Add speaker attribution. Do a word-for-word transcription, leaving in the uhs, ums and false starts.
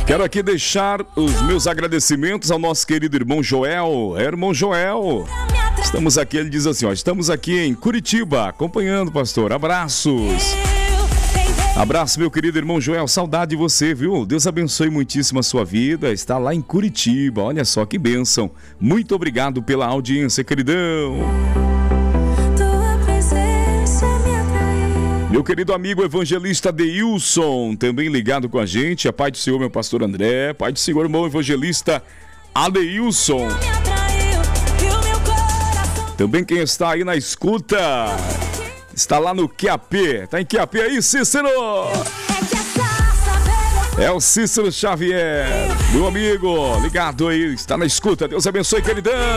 Speaker 1: Quero aqui deixar os meus agradecimentos ao nosso querido irmão Joel. É, irmão Joel, estamos aqui, ele diz assim, ó, estamos aqui em Curitiba, acompanhando, pastor. Abraços. Abraço, meu querido irmão Joel, saudade de você, viu? Deus abençoe muitíssimo a sua vida, está lá em Curitiba, olha só que bênção. Muito obrigado pela audiência, queridão. Meu querido amigo evangelista Deilson, também ligado com a gente, a paz do Senhor, meu pastor André, paz do Senhor, irmão evangelista Adeilson. Também quem está aí na escuta, está lá no Q A P, tá em Q A P aí, Cícero? É o Cícero Xavier, meu amigo, ligado aí, está na escuta, Deus abençoe, queridão.